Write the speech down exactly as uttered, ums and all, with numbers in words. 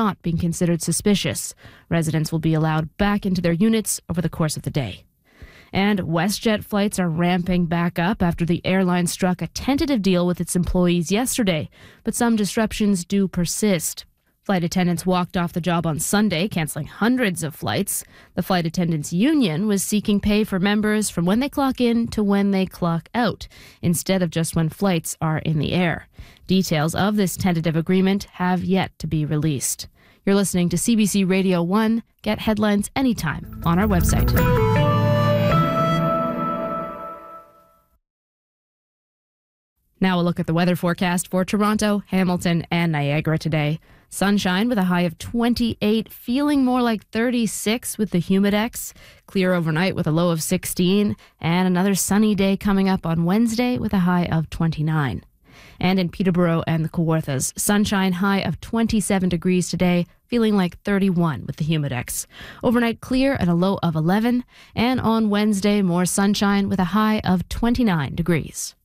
not being considered suspicious. Residents will be allowed back into their units over the course of the day. And WestJet flights are ramping back up after the airline struck a tentative deal with its employees yesterday, but some disruptions do persist. Flight attendants walked off the job on Sunday, canceling hundreds of flights. The Flight Attendants Union was seeking pay for members from when they clock in to when they clock out, instead of just when flights are in the air. Details of this tentative agreement have yet to be released. You're listening to C B C Radio one. Get headlines anytime on our website. Now a look at the weather forecast for Toronto, Hamilton, and Niagara today. Sunshine with a high of twenty-eight, feeling more like thirty-six with the Humidex. Clear overnight with a low of sixteen, and another sunny day coming up on Wednesday with a high of twenty-nine. And in Peterborough and the Kawarthas, sunshine high of twenty-seven degrees today, feeling like thirty-one with the Humidex. Overnight clear and a low of eleven, and on Wednesday more sunshine with a high of twenty-nine degrees.